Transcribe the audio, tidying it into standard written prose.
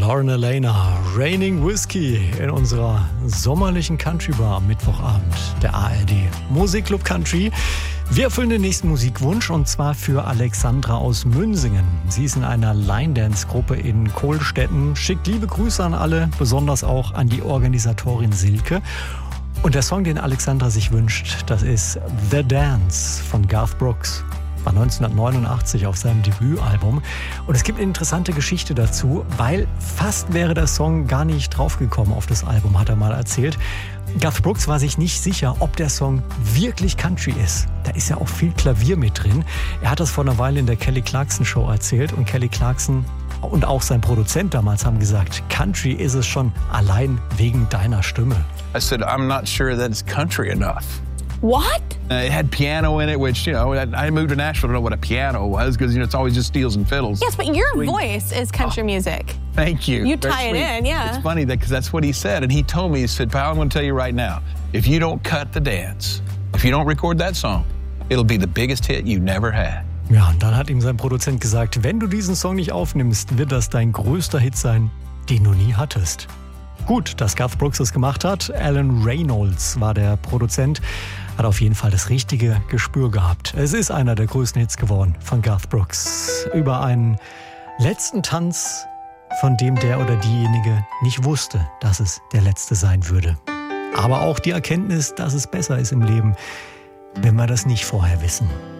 Lauren Alaina, Raining Whiskey in unserer sommerlichen Country Bar am Mittwochabend der ARD Musikclub Country. Wir erfüllen den nächsten Musikwunsch und zwar für Alexandra aus Münsingen. Sie ist in einer Line-Dance-Gruppe in Kohlstetten. Schickt liebe Grüße an alle, besonders auch an die Organisatorin Silke. Und der Song, den Alexandra sich wünscht, das ist The Dance von Garth Brooks. War 1989 auf seinem Debütalbum. Und es gibt eine interessante Geschichte dazu, weil fast wäre der Song gar nicht draufgekommen auf das Album, hat er mal erzählt. Garth Brooks war sich nicht sicher, ob der Song wirklich Country ist. Da ist ja auch viel Klavier mit drin. Er hat das vor einer Weile in der Kelly Clarkson Show erzählt und Kelly Clarkson und auch sein Produzent damals haben gesagt, Country ist es schon allein wegen deiner Stimme. I said, I'm not sure that it's country enough. What? It had piano in it, which, you know, I moved to Nashville to know what a piano was because, you know, it's always just steels and fiddles. Yes, but your voice is country music. Thank you. You tie it in, yeah. It's funny because that's what he said. And he told me, he said, pal, I'm going to tell you right now, if you don't cut the dance, if you don't record that song, it'll be the biggest hit you never had. Ja, und dann hat ihm sein Produzent gesagt, wenn du diesen Song nicht aufnimmst, wird das dein größter Hit sein, den du nie hattest. Gut, dass Garth Brooks es gemacht hat. Alan Reynolds war der Produzent, hat auf jeden Fall das richtige Gespür gehabt. Es ist einer der größten Hits geworden von Garth Brooks. Über einen letzten Tanz, von dem der oder diejenige nicht wusste, dass es der letzte sein würde. Aber auch die Erkenntnis, dass es besser ist im Leben, wenn wir das nicht vorher wissen.